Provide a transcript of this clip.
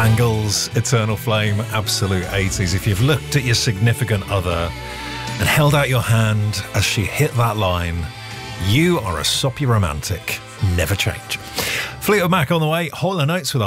Bangles, Eternal Flame, absolute 80s. If you've looked at your significant other and held out your hand as she hit that line, you are a soppy romantic. Never change. Fleetwood Mac on the way. Hall & Oates with